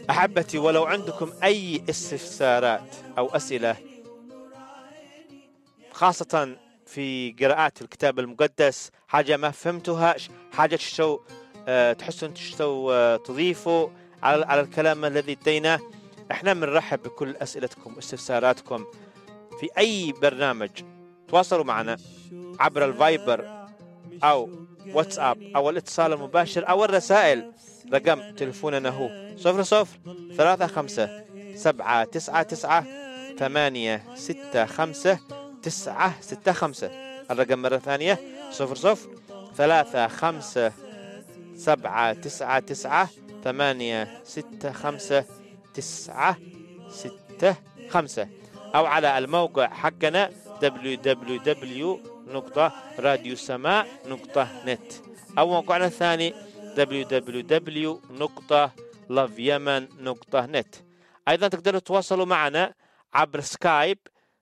أحبتي، ولو عندكم أي استفسارات أو أسئلة، خاصة في قراءات الكتاب المقدس، حاجة ما فهمتوها، حاجة تحسون تضيفوا على الكلام الذي اديناه، احنا بنرحب بكل أسئلتكم واستفساراتكم في أي برنامج. تواصلوا معنا عبر الفايبر أو واتساب أو الاتصال المباشر أو الرسائل. رقم تلفوننا هو 003599 الرقم مرة ثانية 003599 أو على الموقع حقنا www.radiosama.net أو موقعنا الثاني www.loveyemen.net. أيضا تقدروا تتواصلوا معنا عبر سكايب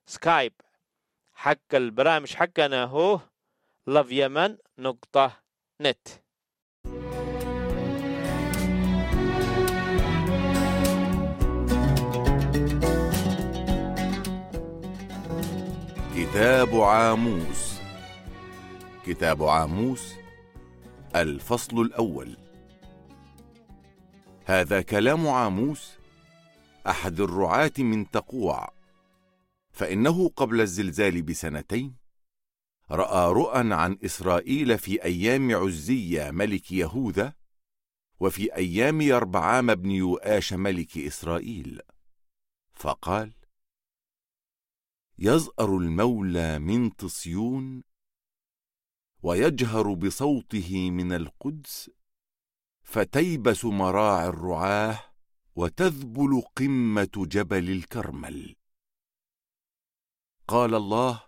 حق البرامج حقنا هو loveyemen.net. كتاب عاموس. كتاب عاموس الفصل الأول. هذا كلام عاموس أحد الرعاة من تقوع، فإنه قبل الزلزال بسنتين رأى رؤى عن إسرائيل في أيام عزية ملك يهوذا وفي أيام يربعام بن يؤاش ملك إسرائيل، فقال: يزأر المولى من تصيون ويجهر بصوته من القدس، فتيبس مراعي الرعاه وتذبل قمة جبل الكرمل. قال الله: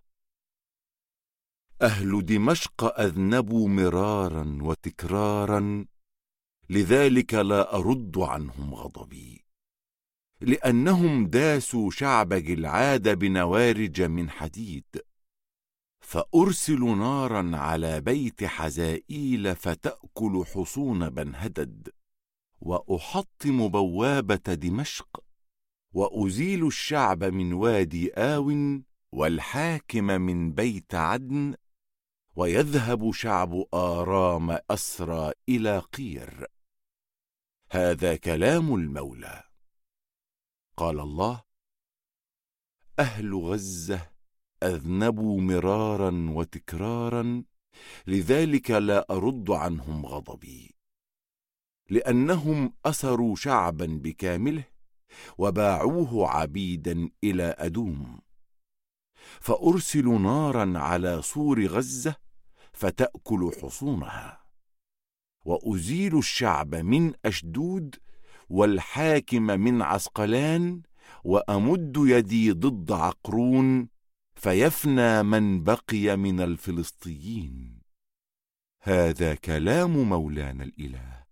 أهل دمشق أذنبوا مرارا وتكرارا، لذلك لا أرد عنهم غضبي، لأنهم داسوا شعب جلعاد بنوارج من حديد. فأرسل نارا على بيت حزائيل فتأكل حصون بنهدد، وأحطم بوابة دمشق، وأزيل الشعب من وادي آون والحاكم من بيت عدن، ويذهب شعب آرام أسرى إلى قير. هذا كلام المولى. قال الله: أهل غزة أذنبوا مرارا وتكرارا، لذلك لا أرد عنهم غضبي، لأنهم أسروا شعبا بكامله وباعوه عبيدا إلى أدوم. فأرسل نارا على سور غزة فتأكل حصونها، وأزيل الشعب من أشدود والحاكم من عسقلان، وأمد يدي ضد عقرون فيفنى من بقي من الفلسطيين. هذا كلام مولانا الإله.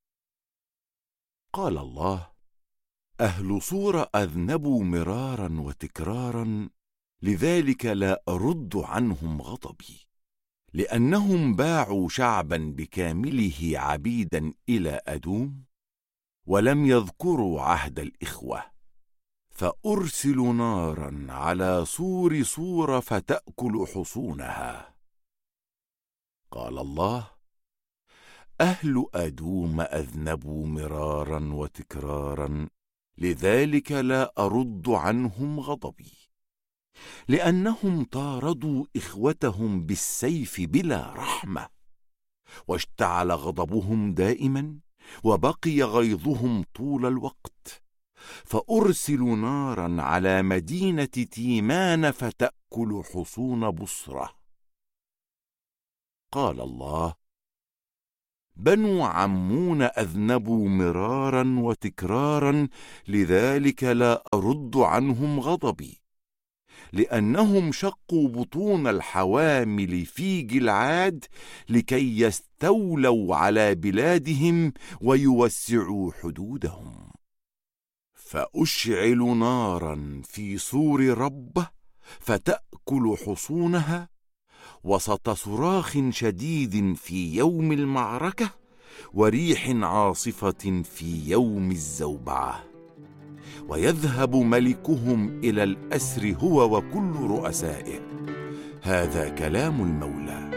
قال الله: أهل صور أذنبوا مرارا وتكرارا، لذلك لا أرد عنهم غضبي، لأنهم باعوا شعبا بكامله عبيدا إلى أدوم، ولم يذكروا عهد الإخوة. فأرسل نارا على سور صور فتأكل حصونها. قال الله: أهل أدوم أذنبوا مرارا وتكرارا، لذلك لا أرد عنهم غضبي، لأنهم طاردوا إخوتهم بالسيف بلا رحمة، واشتعل غضبهم دائما، وبقي غيظهم طول الوقت. فأرسل نارا على مدينة تيمان فتأكل حصون بصرة. قال الله: بنو عمون أذنبوا مرارا وتكرارا، لذلك لا أرد عنهم غضبي، لأنهم شقوا بطون الحوامل في جلعاد لكي يستولوا على بلادهم ويوسعوا حدودهم. فأشعل نارا في سور ربه فتأكل حصونها، وسط صراخ شديد في يوم المعركة وريح عاصفة في يوم الزوبعة. ويذهب ملكهم إلى الأسر هو وكل رؤسائه. هذا كلام المولى.